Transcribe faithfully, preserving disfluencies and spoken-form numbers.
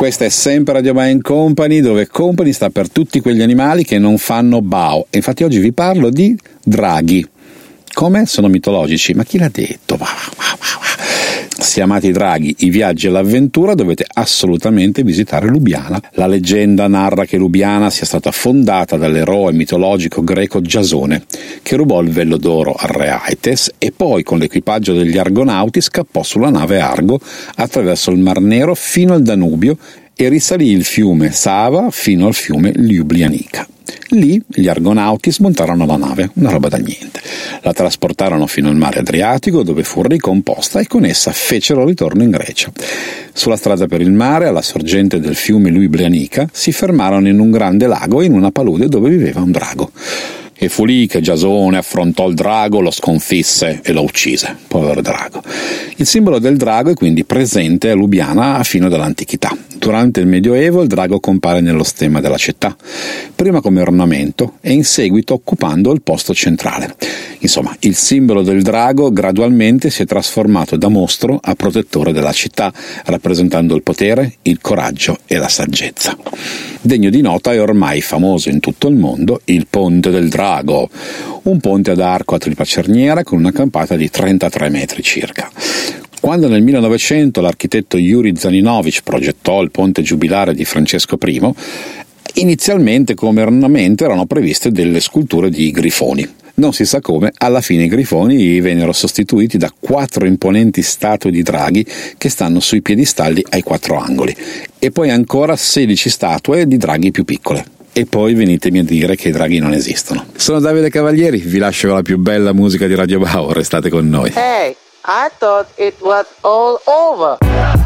Questa è sempre Radio Bau Company, dove Company sta per tutti quegli animali che non fanno Bau. E infatti oggi vi parlo di draghi. Come? Sono mitologici, ma chi l'ha detto? Wow, wow, wow. Se amate i draghi, i viaggi e l'avventura, dovete assolutamente visitare Lubiana. La leggenda narra che Lubiana sia stata fondata dall'eroe mitologico greco Giasone, che rubò il vello d'oro al re Aites e poi con l'equipaggio degli Argonauti scappò sulla nave Argo attraverso il Mar Nero fino al Danubio e risalì il fiume Sava fino al fiume Ljubljanica. Lì gli Argonauti smontarono la nave, una roba da niente. La trasportarono fino al mare Adriatico, dove fu ricomposta e con essa fecero ritorno in Grecia. Sulla strada per il mare, alla sorgente del fiume Ljubljanica, si fermarono in un grande lago e in una palude dove viveva un drago. E fu lì che Giasone affrontò il drago, lo sconfisse e lo uccise. Povero drago. Il simbolo del drago è quindi presente a Lubiana fino dall'antichità. Durante il Medioevo il drago compare nello stemma della città, prima come ornamento e in seguito occupando il posto centrale. Insomma, il simbolo del drago gradualmente si è trasformato da mostro a protettore della città, rappresentando il potere, il coraggio e la saggezza. Degno di nota è ormai famoso in tutto il mondo il Ponte del Drago, un ponte ad arco a tripla cerniera con una campata di trentatré metri circa. Quando nel millenovecento l'architetto Yuri Zaninovic progettò il ponte giubilare di Francesco I, inizialmente come ornamento erano previste delle sculture di grifoni. Non si sa come, alla fine i grifoni vennero sostituiti da quattro imponenti statue di draghi che stanno sui piedistalli ai quattro angoli, e poi ancora sedici statue di draghi più piccole. E poi venitemi a dire che i draghi non esistono. Sono Davide Cavalieri, vi lascio la più bella musica di Radio Bau, restate con noi. Hey, I thought it was all over.